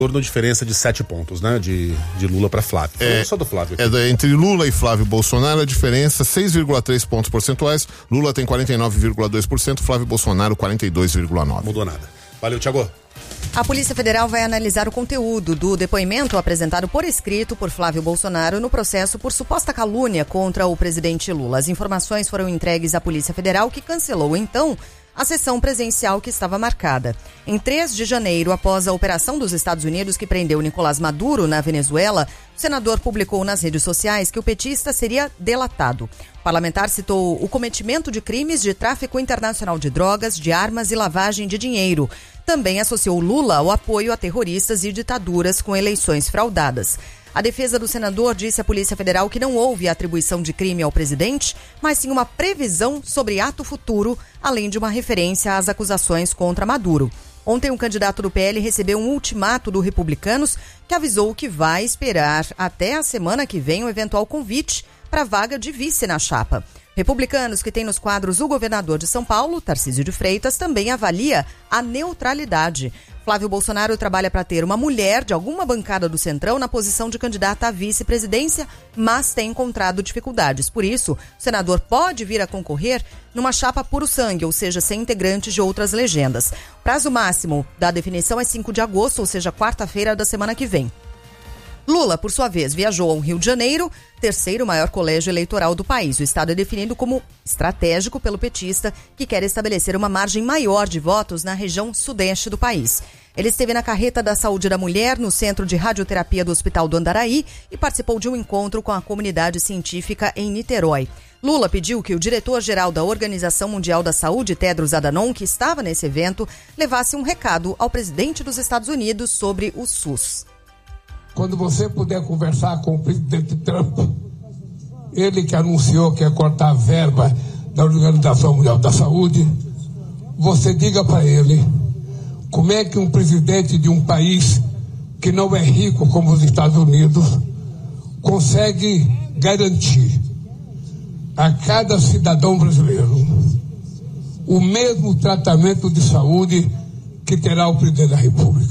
torno de diferença de 7 pontos, né? De Lula para Flávio. Só do Flávio. Entre Lula e Flávio Bolsonaro, a diferença 6,3 pontos percentuais. Lula tem 49,2%, Flávio Bolsonaro 42,9%. Mudou nada. Valeu, Thiago. A Polícia Federal vai analisar o conteúdo do depoimento apresentado por escrito por Flávio Bolsonaro no processo por suposta calúnia contra o presidente Lula. As informações foram entregues à Polícia Federal, que cancelou, então, a sessão presencial que estava marcada. Em 3 de janeiro, após a operação dos Estados Unidos que prendeu Nicolás Maduro na Venezuela, o senador publicou nas redes sociais que o petista seria delatado. O parlamentar citou o cometimento de crimes de tráfico internacional de drogas, de armas e lavagem de dinheiro. Também associou Lula ao apoio a terroristas e ditaduras com eleições fraudadas. A defesa do senador disse à Polícia Federal que não houve atribuição de crime ao presidente, mas sim uma previsão sobre ato futuro, além de uma referência às acusações contra Maduro. Ontem, um candidato do PL recebeu um ultimato do Republicanos que avisou que vai esperar até a semana que vem um eventual convite para a vaga de vice na chapa. Republicanos, que tem nos quadros o governador de São Paulo, Tarcísio de Freitas, também avalia a neutralidade. Flávio Bolsonaro trabalha para ter uma mulher de alguma bancada do Centrão na posição de candidata à vice-presidência, mas tem encontrado dificuldades. Por isso, o senador pode vir a concorrer numa chapa puro sangue, ou seja, sem integrantes de outras legendas. O prazo máximo da definição é 5 de agosto, ou seja, quarta-feira da semana que vem. Lula, por sua vez, viajou ao Rio de Janeiro, terceiro maior colégio eleitoral do país. O estado é definido como estratégico pelo petista, que quer estabelecer uma margem maior de votos na região sudeste do país. Ele esteve na Carreta da Saúde da Mulher, no Centro de Radioterapia do Hospital do Andaraí, e participou de um encontro com a comunidade científica em Niterói. Lula pediu que o diretor-geral da Organização Mundial da Saúde, Tedros Adhanom, que estava nesse evento, levasse um recado ao presidente dos Estados Unidos sobre o SUS. Quando você puder conversar com o presidente Trump, ele que anunciou que ia cortar a verba da Organização Mundial da Saúde, você diga para ele como é que um presidente de um país que não é rico como os Estados Unidos consegue garantir a cada cidadão brasileiro o mesmo tratamento de saúde que terá o presidente da República.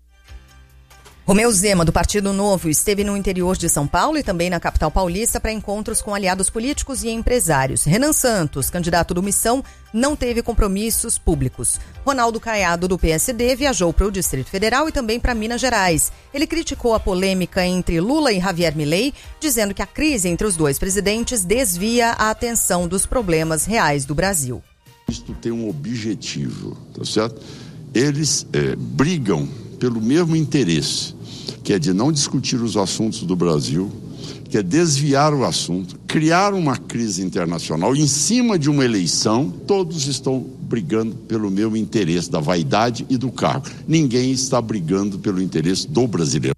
Romeu Zema, do Partido Novo, esteve no interior de São Paulo e também na capital paulista para encontros com aliados políticos e empresários. Renan Santos, candidato do Missão, não teve compromissos públicos. Ronaldo Caiado, do PSD, viajou para o Distrito Federal e também para Minas Gerais. Ele criticou a polêmica entre Lula e Javier Milei, dizendo que a crise entre os dois presidentes desvia a atenção dos problemas reais do Brasil. Isto tem um objetivo, tá certo? Eles brigam pelo mesmo interesse, que é de não discutir os assuntos do Brasil, que é desviar o assunto, criar uma crise internacional em cima de uma eleição. Todos estão brigando pelo mesmo interesse da vaidade e do cargo. Ninguém está brigando pelo interesse do brasileiro.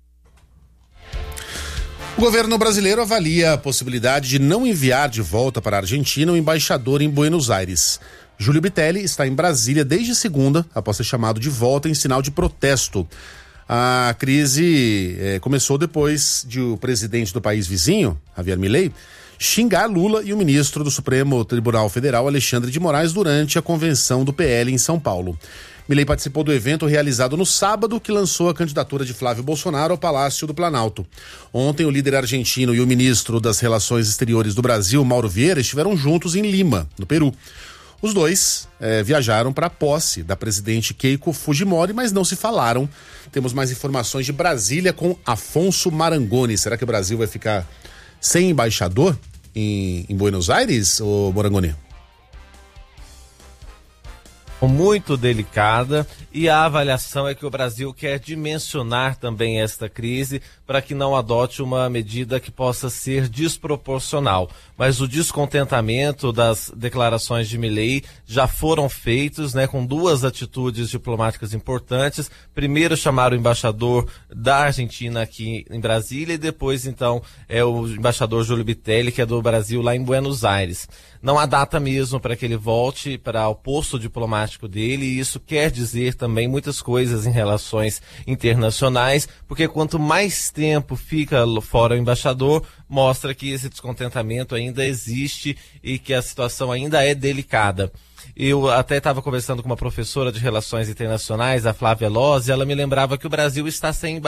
O governo brasileiro avalia a possibilidade de não enviar de volta para a Argentina o embaixador em Buenos Aires. Júlio Bitelli está em Brasília desde segunda, após ser chamado de volta em sinal de protesto. A crise começou depois de o presidente do país vizinho, Javier Milei, xingar Lula e o ministro do Supremo Tribunal Federal, Alexandre de Moraes, durante a convenção do PL em São Paulo. Milei participou do evento realizado no sábado, que lançou a candidatura de Flávio Bolsonaro ao Palácio do Planalto. Ontem, o líder argentino e o ministro das Relações Exteriores do Brasil, Mauro Vieira, estiveram juntos em Lima, no Peru. Os dois viajaram para a posse da presidente Keiko Fujimori, mas não se falaram. Temos mais informações de Brasília com Afonso Marangoni. Será que o Brasil vai ficar sem embaixador em Buenos Aires, ô Marangoni? Muito delicada, e a avaliação é que o Brasil quer dimensionar também esta crise para que não adote uma medida que possa ser desproporcional. Mas o descontentamento das declarações de Milei já foram feitos, com 2 atitudes diplomáticas importantes. Primeiro, chamar o embaixador da Argentina aqui em Brasília, e depois, então, o embaixador Júlio Bitelli, que é do Brasil, lá em Buenos Aires. Não há data mesmo para que ele volte para o posto diplomático dele, e isso quer dizer também muitas coisas em relações internacionais, porque quanto mais tempo fica fora o embaixador, mostra que esse descontentamento ainda existe e que a situação ainda é delicada. Eu até estava conversando com uma professora de Relações Internacionais, a Flávia Loz, e ela me lembrava que o Brasil está sem